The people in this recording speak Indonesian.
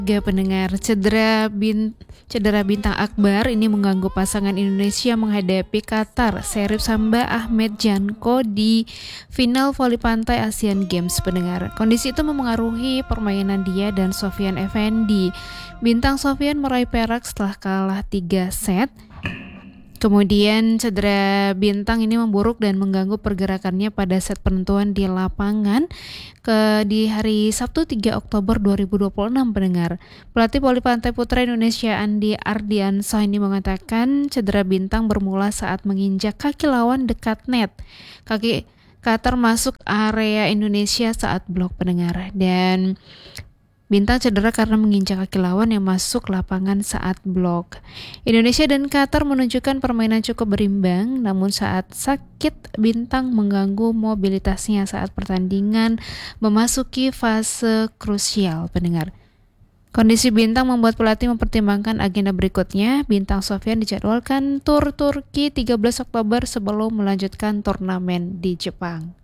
Pendengar, cedera bintang Akbar ini mengganggu pasangan Indonesia menghadapi Qatar. Serif Samba Ahmed Janko di final voli pantai Asian Games. Pendengar, kondisi itu memengaruhi permainan dia dan Sofyan Effendi. Bintang Sofyan meraih perak setelah kalah 3 set. Kemudian cedera bintang ini memburuk dan mengganggu pergerakannya pada set penentuan di lapangan di hari Sabtu 3 Oktober 2026. Pendengar, pelatih voli pantai putra Indonesia Andi Ardiansah ini mengatakan cedera bintang bermula saat menginjak kaki lawan dekat net. Kaki Qatar masuk area Indonesia saat blok. Pendengar, dan bintang cedera karena menginjak kaki lawan yang masuk lapangan saat blok. Indonesia dan Qatar menunjukkan permainan cukup berimbang, namun saat sakit bintang mengganggu mobilitasnya saat pertandingan memasuki fase krusial. Pendengar, kondisi bintang membuat pelatih mempertimbangkan agenda berikutnya. Bintang Sofyan dijadwalkan tur Turki 13 Oktober sebelum melanjutkan turnamen di Jepang.